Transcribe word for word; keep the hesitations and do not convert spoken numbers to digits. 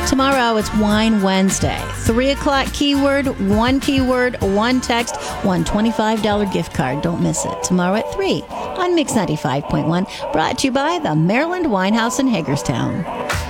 Tomorrow, it's Wine Wednesday. three o'clock keyword, one keyword, one text, one twenty-five dollars gift card. Don't miss it. Tomorrow at three on Mix ninety-five point one. Brought to you by the Maryland Winehouse in Hagerstown.